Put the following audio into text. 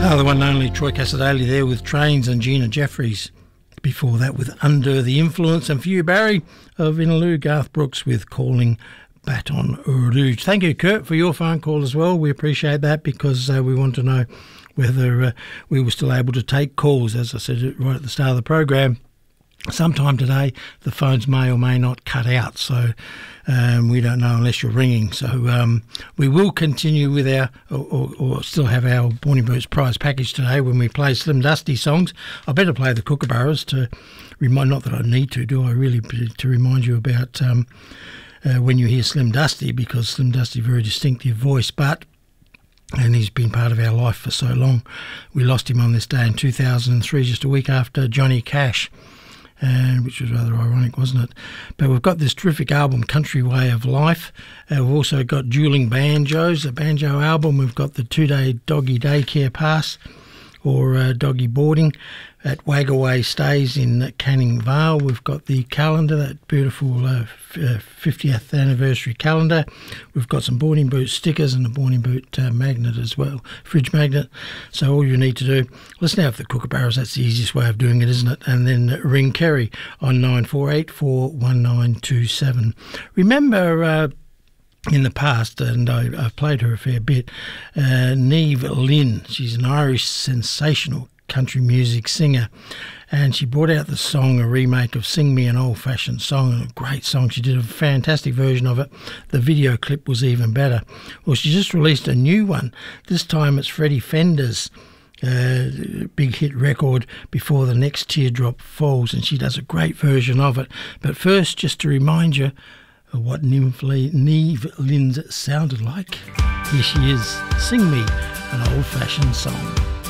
The one and only Troy Cassar-Daley there with Trains, and Gina Jeffries before that with Under the Influence, and for you, Barry of Innaloo, Garth Brooks with Calling Baton Rouge. Thank you, Kurt, for your phone call as well. We appreciate that because we want to know whether we were still able to take calls. As I said right at the start of the program, sometime today the phones may or may not cut out, so we don't know unless you're ringing. So we will continue with our, or still have our Born Boots prize package today when we play Slim Dusty songs. I better play the Kookaburras to remind, not that I need to, do I really, to remind you about when you hear Slim Dusty, because Slim Dusty, very distinctive voice, and he's been part of our life for so long. We lost him on this day in 2003, just a week after Johnny Cash, which was rather ironic, wasn't it? But we've got this terrific album, Country Way of Life. We've also got Dueling Banjos, a banjo album. We've got the 2-day doggy daycare pass, or doggy boarding at Wagaway Stays in Canning Vale. We've got the calendar, that beautiful 50th anniversary calendar. We've got some Born Boot stickers and a Born Boot magnet as well, fridge magnet. So all you need to do, listen out for the Kookaburras. That's the easiest way of doing it, isn't it? And then ring Kerry on 94841927. Remember, in the past, and I've played her a fair bit, Niamh Lynn. She's an Irish sensational country music singer, and she brought out the song, a remake of Sing Me an Old-Fashioned Song, a great song. She did a fantastic version of it. The video clip was even better. Well, she just released a new one. This time it's Freddie Fender's big hit record, Before the Next Teardrop Falls, and she does a great version of it. But first, just to remind you of what Niamh Lynn sounded like, here she is, Sing Me an Old-Fashioned Song.